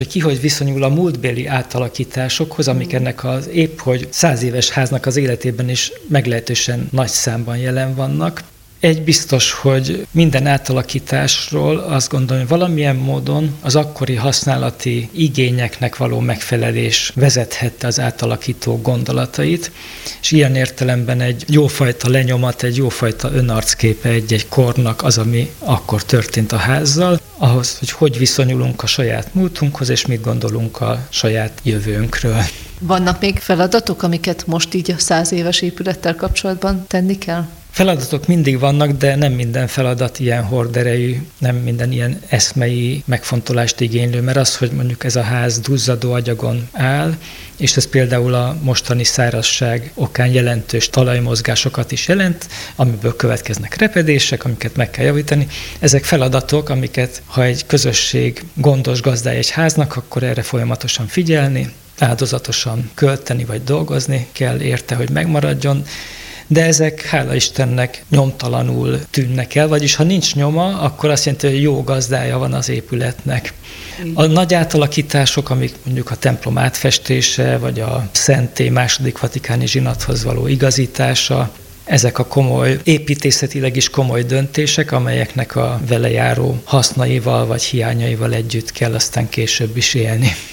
Ki hogy viszonyul a múltbéli átalakításokhoz, amik ennek az épp hogy 100 éves háznak az életében is meglehetősen nagy számban jelen vannak. Egy biztos, hogy minden átalakításról azt gondolom, hogy valamilyen módon az akkori használati igényeknek való megfelelés vezethette az átalakító gondolatait, és ilyen értelemben egy jófajta lenyomat, egy jófajta önarcképe egy-egy kornak az, ami akkor történt a házzal, ahhoz, hogy viszonyulunk a saját múltunkhoz, és mit gondolunk a saját jövőnkről. Vannak még feladatok, amiket most így a 100 éves épülettel kapcsolatban tenni kell? Feladatok mindig vannak, de nem minden feladat ilyen horderejű, nem minden ilyen eszmei megfontolást igénylő, mert az, hogy mondjuk ez a ház duzzadó agyagon áll, és ez például a mostani szárazság okán jelentős talajmozgásokat is jelent, amiből következnek repedések, amiket meg kell javítani. Ezek feladatok, amiket, ha egy közösség gondos gazdája egy háznak, akkor erre folyamatosan figyelni, áldozatosan költeni vagy dolgozni kell érte, hogy megmaradjon, de ezek, hála Istennek, nyomtalanul tűnnek el, vagyis ha nincs nyoma, akkor azt jelenti, hogy jó gazdája van az épületnek. A nagy átalakítások, amik mondjuk a templom átfestése, vagy a Szentély második vatikáni zsinathoz való igazítása, ezek a komoly, építészetileg is komoly döntések, amelyeknek a vele járó hasznaival vagy hiányaival együtt kell aztán később is élni.